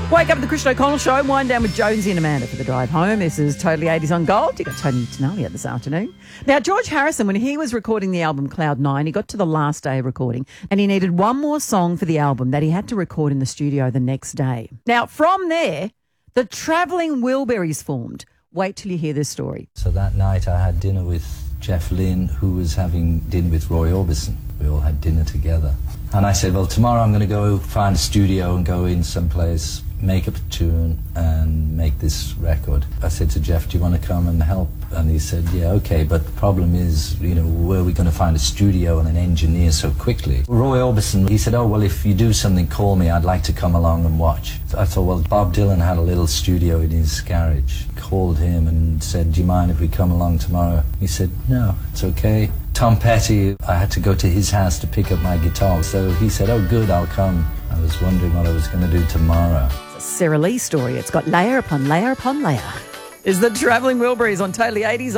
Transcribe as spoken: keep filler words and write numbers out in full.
Wake up at the Christian O'Connell Show, wind down with Jonesy and Amanda for the drive home. This is Totally eighties on Gold. You got Tony Tenalia this afternoon. Now, George Harrison, when he was recording the album Cloud Nine, he got to the last day of recording and he needed one more song for the album that he had to record in the studio the next day. Now, from there, the Travelling Wilburys formed. Wait till you hear this story. So that night I had dinner with Jeff Lynne, who was having dinner with Roy Orbison. We all had dinner together. And I said, well, tomorrow I'm going to go find a studio and go in someplace, make up a tune and make this record. I said to Jeff, do you want to come and help? And he said, yeah, okay, but the problem is, you know, where are we going to find a studio and an engineer so quickly? Roy Orbison, he said, oh, well, if you do something, call me. I'd like to come along and watch. So I thought, well, Bob Dylan had a little studio in his garage. Called him and said, do you mind if we come along tomorrow? He said, no, it's okay. Tom Petty, I had to go to his house to pick up my guitar. So he said, oh, good, I'll come. I was wondering what I was going to do tomorrow. It's a Sarah Lee story. It's got layer upon layer upon layer. Is the Travelling Wilburys on Totally eighties